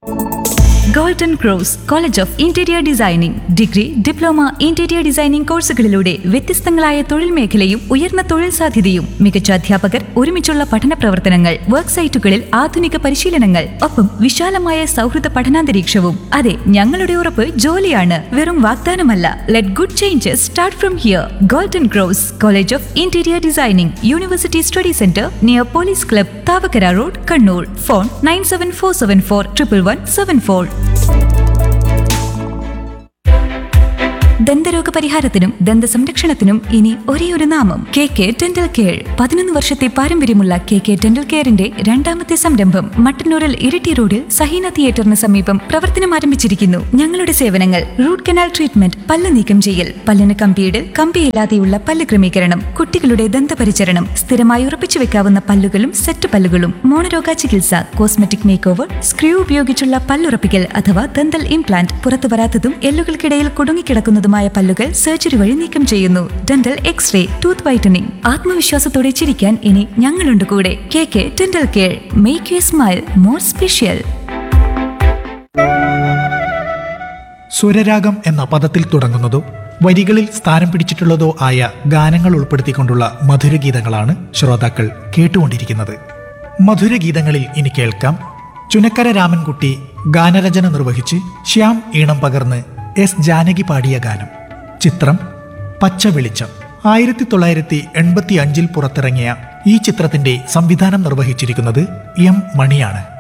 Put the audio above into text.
Golden cross college of interior designing degree, diploma, interior designing കോഴ്സുകളിലൂടെ വ്യത്യസ്തങ്ങളായ തൊഴിൽ മേഖലയും ഉയർന്ന തൊഴിൽ സാധ്യതയും, മികച്ച അധ്യാപകർ, ഒരുമിച്ചുള്ള പഠന പ്രവർത്തനങ്ങൾ, വർക്ക് സൈറ്റുകളിൽ ആധുനിക പരിശീലനങ്ങൾ, ഒപ്പം വിശാലമായ സൗഹൃദ പഠനാന്തരീക്ഷവും. അതെ, ഞങ്ങളുടെ ഉറപ്പ് ജോലിയാണ്, വെറും വാഗ്ദാനമല്ല. Let good changes start from here. Golden cross college of interior designing, university study centre near police club, Thavakkara road, Kannur. Phone 9747411174. ദന്തരോഗ പരിഹാരത്തിനും ദന്ത സംരക്ഷണത്തിനും ഇനി ഒരേയൊരു നാമം KK ഡെന്റൽ കെയർ. 11 വർഷത്തെ പാരമ്പര്യമുള്ള KK ഡെന്റൽ കെയറിന്റെ രണ്ടാമത്തെ സംരംഭം മട്ടന്നൂരിൽ ഇരിട്ടി റോഡിൽ സഹീന തിയേറ്ററിന് സമീപം പ്രവർത്തനം ആരംഭിച്ചിരിക്കുന്നു. ഞങ്ങളുടെ സേവനങ്ങൾ: റൂട്ട് കനാൽ ട്രീറ്റ്മെന്റ്, പല്ല് നീക്കം ചെയ്യൽ, പല്ലിന് കമ്പിയിടൽ, കമ്പിയില്ലാതെയുള്ള പല്ല് ക്രമീകരണം, കുട്ടികളുടെ ദന്തപരിചരണം, സ്ഥിരമായി ഉറപ്പിച്ചു വെക്കാവുന്ന പല്ലുകളും സെറ്റ് പല്ലുകളും, മോണരോഗ ചികിത്സ, കോസ്മെറ്റിക് മേക്ക് ഓവർ, സ്ക്രൂ ഉപയോഗിച്ചുള്ള പല്ലുറപ്പിക്കൽ അഥവാ ദന്തൽ ഇംപ്ലാന്റ്, പുറത്തു വരാത്തതും എല്ലുകൾക്കിടയിൽ കുടുങ്ങിക്കിടക്കുന്നതുമായ പല്ലുകൾ സർജറി വഴി നീക്കം ചെയ്യുന്നു. Dental x-ray, tooth whitening. ആത്മവിശ്വാസത്തോടെ ചിരിക്കാൻ ഇനി ഞങ്ങളുണ്ട് കൂടെ. KK dental care. Make you smile more special. സ്വരരാഗം എന്ന പദത്തിൽ തുടങ്ങുന്നതോ വരികളിൽ സ്ഥാനം പിടിച്ചിട്ടുള്ളതോ ആയ ഗാനങ്ങൾ ഉൾപ്പെടുത്തിക്കൊണ്ടുള്ള മധുരഗീതങ്ങളാണ് ശ്രോതാക്കൾ കേട്ടുകൊണ്ടിരിക്കുന്നത്. മധുരഗീതങ്ങളിൽ ഇനി കേൾക്കാം ചുനക്കര രാമൻകുട്ടി ഗാനരചന നിർവഹിച്ച് ശ്യാം ഈണം പകർന്ന് S ജാനകി പാടിയ ഗാനം. ചിത്രം പച്ച വെളിച്ചം. 1985 പുറത്തിറങ്ങിയ ഈ ചിത്രത്തിന്റെ സംവിധാനം നിർവഹിച്ചിരിക്കുന്നത് M മണിയാണ്.